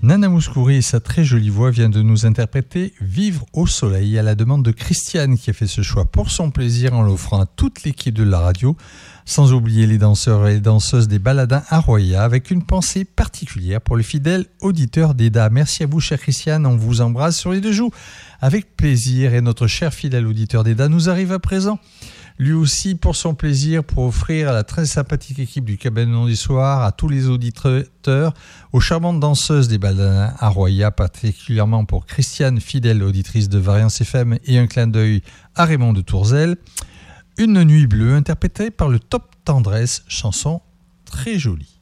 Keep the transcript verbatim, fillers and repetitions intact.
Nana Mouskouri et sa très jolie voix vient de nous interpréter Vivre au soleil à la demande de Christiane qui a fait ce choix pour son plaisir en l'offrant à toute l'équipe de la radio, sans oublier les danseurs et les danseuses des Baladins à Roya, avec une pensée particulière pour les fidèles auditeurs d'E D A. Merci à vous, chère Christiane, on vous embrasse sur les deux joues avec plaisir. Et notre cher fidèle auditeur d'E D A nous arrive à présent, lui aussi pour son plaisir, pour offrir à la très sympathique équipe du Cabanon du Soir, à tous les auditeurs, aux charmantes danseuses des Baladins à Roya, particulièrement pour Christiane, fidèle auditrice de Variance F M, et un clin d'œil à Raymond de Tourzel, Une nuit bleue, interprétée par le Top Tendresse, chanson très jolie.